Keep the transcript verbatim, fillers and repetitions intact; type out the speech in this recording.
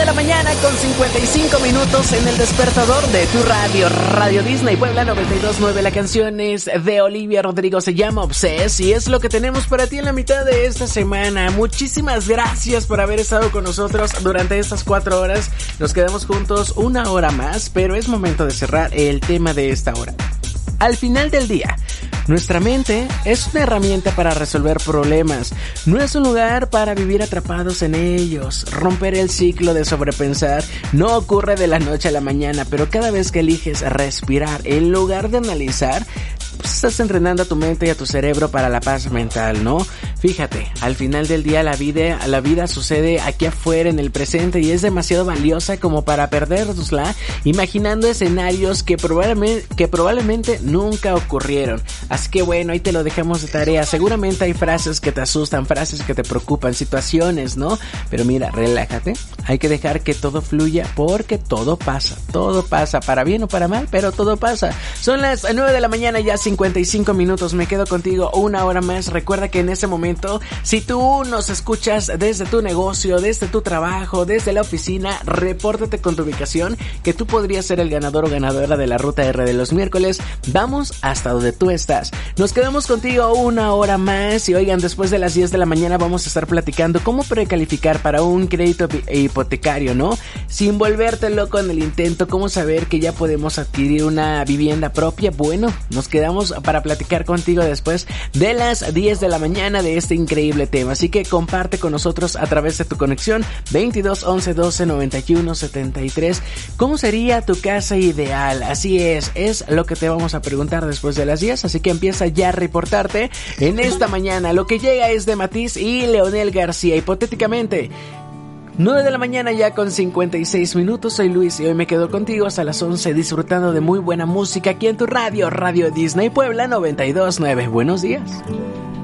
de la mañana con cincuenta y cinco minutos en el despertador de tu radio, Radio Disney Puebla noventa y dos punto nueve. La canción es de Olivia Rodrigo, se llama Obsess y es lo que tenemos para ti en la mitad de esta semana. Muchísimas gracias por haber estado con nosotros durante estas cuatro horas. Nos quedamos juntos una hora más, pero es momento de cerrar el tema de esta hora. Al final del día, nuestra mente es una herramienta para resolver problemas, no es un lugar para vivir atrapados en ellos. Romper el ciclo de sobrepensar no ocurre de la noche a la mañana, pero cada vez que eliges respirar en lugar de analizar, pues estás entrenando a tu mente y a tu cerebro para la paz mental, ¿no? Fíjate, al final del día la vida, la vida sucede aquí afuera en el presente y es demasiado valiosa como para perdernosla imaginando escenarios que probablemente, que probablemente nunca ocurrieron. Así que bueno, ahí te lo dejamos de tarea. Seguramente hay frases que te asustan, frases que te preocupan, situaciones, ¿no? Pero mira, relájate. Hay que dejar que todo fluya porque todo pasa. Todo pasa, para bien o para mal, pero todo pasa. Son las nueve de la mañana, ya cincuenta y cinco minutos. Me quedo contigo una hora más. Recuerda que en ese momento, si tú nos escuchas desde tu negocio, desde tu trabajo, desde la oficina, repórtate con tu ubicación, que tú podrías ser el ganador o ganadora de la Ruta R de los miércoles. Vamos hasta donde tú estás. Nos quedamos contigo una hora más y oigan, después de las diez de la mañana vamos a estar platicando cómo precalificar para un crédito hipotecario, ¿no? Sin volverte loco en el intento, cómo saber que ya podemos adquirir una vivienda propia. Bueno, nos quedamos para platicar contigo después de las diez de la mañana de este increíble tema. Así que comparte con nosotros a través de tu conexión veintidós once doce noventa y uno setenta y tres. ¿Cómo sería tu casa ideal? Así es, es lo que te vamos a preguntar después de las diez, así que empieza ya a reportarte en esta mañana. Lo que llega es de Matiz y Leonel García. Hipotéticamente, nueve de la mañana ya con cincuenta y seis minutos. Soy Luis y hoy me quedo contigo hasta las once disfrutando de muy buena música aquí en tu radio, Radio Disney Puebla noventa y dos punto nueve. Buenos días.